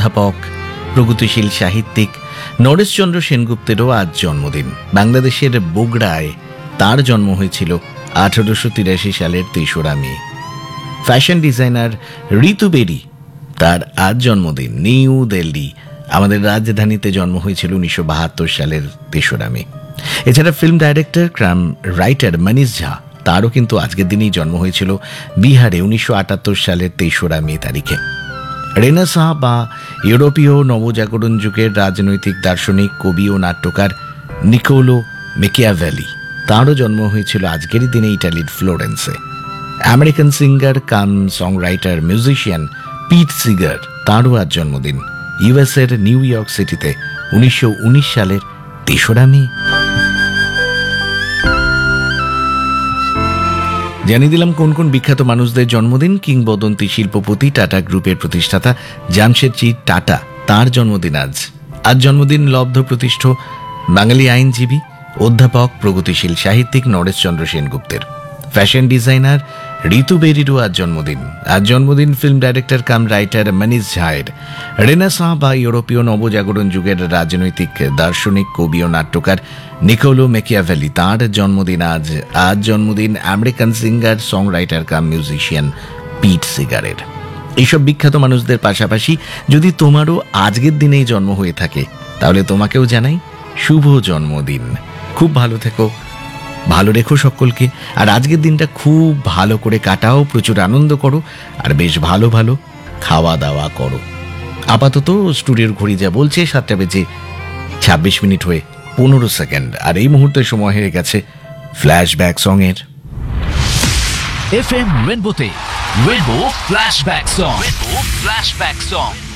অধ্যাপক, প্রগতিশীল সাহিত্যিক নরেশচন্দ্র সেনগুপ্তেরও আজ জন্মদিন। বাংলাদেশের বগুড়ায় তার জন্ম হয়েছিল 1883 সালের 3রা মে। ফ্যাশন ডিজাইনার ঋতু বেরি, তার আজ জন্মদিন। নিউ দিল্লি, আমাদের রাজধানীতে জন্ম হয়েছিল 1972 সালের 3রা মে। এছাড়া ফিল্ম ডাইরেক্টর কাম রাইটার মনীষ ঝা, তারও কিন্তু আজকের দিনেই জন্ম হয়েছিল বিহারে 1978 সালের 3রা মে তারিখে। রেনেসাঁ বা ইউরোপীয় নবজাগরণ যুগের রাজনৈতিক দার্শনিক, কবি ও নাট্যকার নিকোলো মেকিয়াভেলি, তাঁরও জন্ম হয়েছিল আজকেরই দিনে ইটালির ফ্লোরেন্সে। আমেরিকান সিঙ্গার কাম সং রাইটার মিউজিশিয়ান পিট সিগার, তাঁরও আজ জন্মদিন। ইউএসের নিউ ইয়র্ক সিটিতে 1919 সালের 3রা মে। জানিয়ে দিলাম কোন কোন বিখ্যাত মানুষদের জন্মদিন। কিংবদন্তি শিল্পপতি, টাটা গ্রুপের প্রতিষ্ঠাতা জামশেদজি টাটা, তাঁর জন্মদিন আজ। আজ জন্মদিন লব্ধ প্রতিষ্ঠ বাঙালি আইনজীবী, অধ্যাপক, প্রগতিশীল সাহিত্যিক নরেশচন্দ্র সেনগুপ্তের। ফ্যাশন ডিজাইনার ঋতু বেরিরও আজ জন্মদিন। আজ জন্মদিন ফিল্ম ডাইরেক্টর কাম রাইটার মনীষ ঝায়ের। রেনেসাঁ বা ইউরোপীয় নবজাগরণ যুগের রাজনৈতিক দার্শনিক, কবি ও নাট্যকার নিকোলো মেকিয়াভেলি, তাঁর জন্মদিন আজ। আজ জন্মদিন আমেরিকান সিঙ্গার, সং রাইটার কাম মিউজিশিয়ান পিট সিগারের। এইসব বিখ্যাত মানুষদের পাশাপাশি যদি তোমারও আজকের দিনেই জন্ম হয়ে থাকে, তাহলে তোমাকেও জানাই শুভ জন্মদিন। খুব ভালো থেকো, ভালো রেখো সকলকে, আর আজকের দিনটা খুব ভালো করে কাটাও, প্রচুর আনন্দ করো, আর বেশ ভালো ভালো খাওয়া দাওয়া করো। আপাতত স্টুডিওর ঘড়ি যা বলছে 7টা বেজে 26 মিনিট হয়ে 15 সেকেন্ড, আর এই মুহূর্তে সময় হয়ে গেছে flashback সঙের। FM রেনবোতে rainbow flashback song.